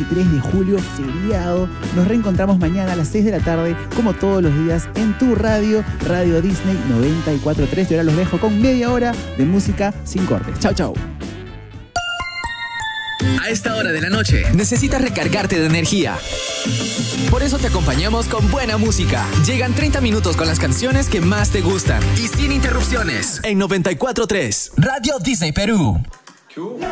23 de julio, feriado. Nos reencontramos mañana a las 6 de la tarde, como todos los días, en tu radio, Radio Disney 94.3. Y ahora los dejo con media hora de música sin cortes. Chau, chau. A esta hora de la noche necesitas recargarte de energía. Por eso te acompañamos con buena música. Llegan 30 minutos con las canciones que más te gustan y sin interrupciones. En 94.3 Radio Disney Perú.